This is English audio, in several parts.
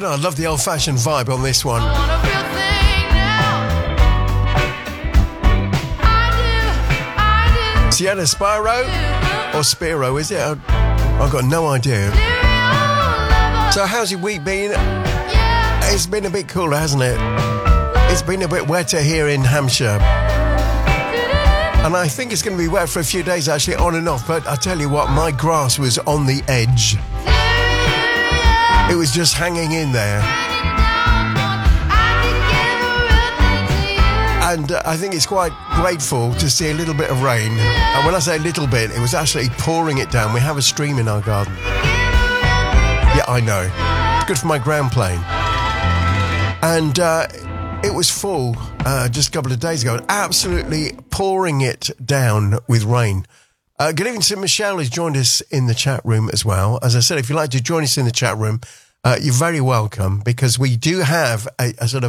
know, I love the old-fashioned vibe on this one. Sienna Spiro or Spiro, is it? I've got no idea. So how's your week been? It's been a bit cooler, hasn't it? It's been a bit wetter here in Hampshire. And I think it's going to be wet for a few days, actually, on and off. But I tell you what, my grass was on the edge. It was just hanging in there. And I think it's quite grateful to see a little bit of rain. And when I say a little bit, it was actually pouring it down. We have a stream in our garden. Yeah, I know. It's good for my ground plane. And it was full just a couple of days ago. Absolutely pouring it down with rain. Good evening to Michelle, who's joined us in the chat room as well. As I said, if you'd like to join us in the chat room, you're very welcome, because we do have a sort of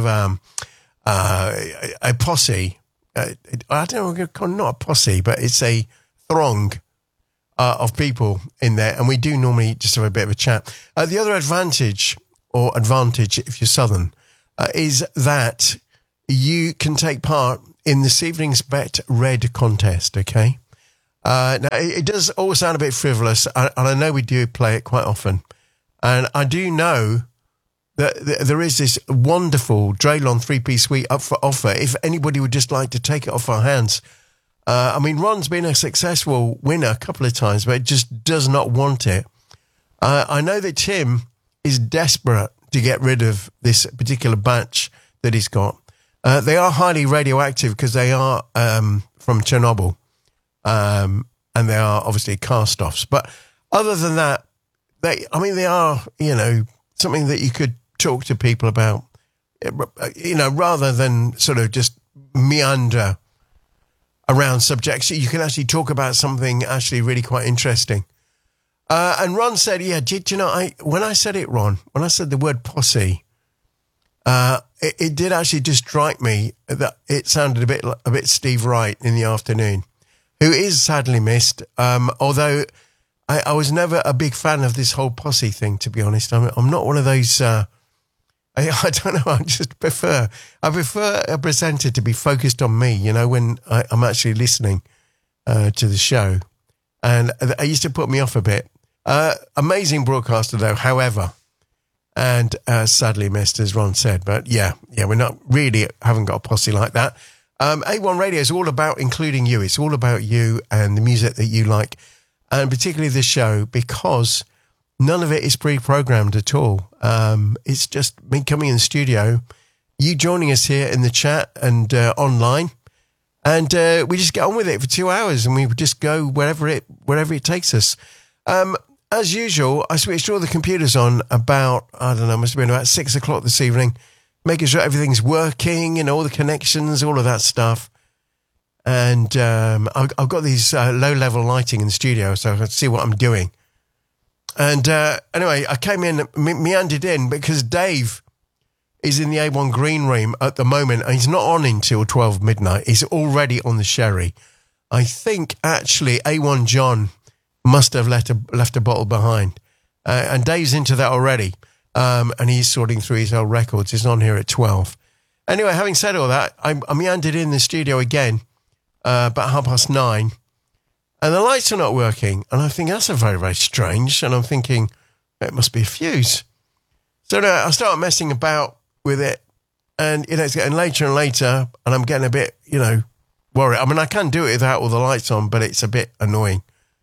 a posse. I don't know, we're going to call it not a posse, but it's a throng of people in there, and we do normally just have a bit of a chat. The other advantage if you're Southern, is that you can take part in this evening's Bet Red contest, okay? Now, it does all sound a bit frivolous, and I know we do play it quite often, and I do know that there is this wonderful Draylon 3-piece suite up for offer if anybody would just like to take it off our hands. I mean, Ron's been a successful winner a couple of times, but just does not want it. I know that Tim is desperate to get rid of this particular batch that he's got. They are highly radioactive because they are from Chernobyl, and they are obviously cast-offs. But other than that, they are, something that you could talk to people about, rather than sort of just meander around subjects. You can actually talk about something actually really quite interesting. And Ron said, yeah, when I said it, Ron, when I said the word posse, it did actually just strike me that it sounded a bit Steve Wright in the afternoon, who is sadly missed. Although I was never a big fan of this whole posse thing, to be honest. I'm not one of those, I don't know, I prefer a presenter to be focused on me, when I'm actually listening to the show. And it used to put me off a bit. Amazing broadcaster, though, however, and sadly missed, as Ron said. But yeah, we're not really, haven't got a posse like that. A1 Radio is all about including you. It's all about you and the music that you like, and particularly this show, because none of it is pre-programmed at all. It's just me coming in the studio, you joining us here in the chat and online, and we just get on with it for 2 hours, and we just go wherever it takes us. As usual, I switched all the computers on about, must have been about 6 o'clock this evening, making sure everything's working and all the connections, all of that stuff. And I've got these low-level lighting in the studio, so I can see what I'm doing. And anyway, I came in, meandered in, because Dave is in the A1 green room at the moment, and he's not on until 12 midnight. He's already on the sherry. I think, actually, A1 John must have left a bottle behind. And Dave's into that already. And he's sorting through his old records. He's on here at 12. Anyway, having said all that, I meandered in the studio again about 9:30. And the lights are not working. And I think that's a very, very strange. And I'm thinking, it must be a fuse. So now I start messing about with it. And, it's getting later and later. And I'm getting a bit, worried. I mean, I can do it without all the lights on, but it's a bit annoying.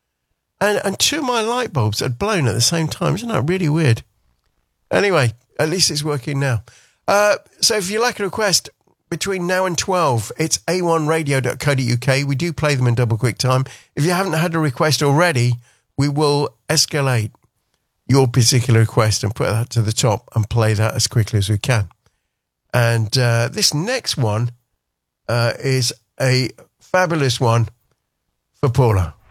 And 2 of my light bulbs had blown at the same time. Isn't that really weird? Anyway, at least it's working now. So if you like a request between now and 12, it's a1radio.co.uk. We do play them in double quick time. If you haven't had a request already, we will escalate your particular request and put that to the top and play that as quickly as we can. And this next one is a fabulous one for Paula.